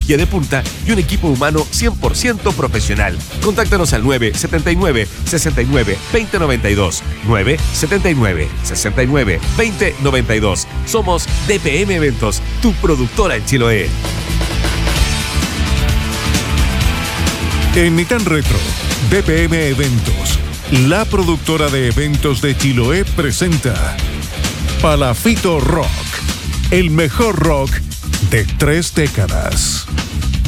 tecnología de punta y un equipo humano 100% profesional. Contáctanos al 979-69-2092. 979-69-2092. Somos DPM Eventos, tu productora en Chiloé. En Nitan Retro, DPM Eventos, la productora de eventos de Chiloé, presenta Palafito Rock, el mejor rock de 3 décadas.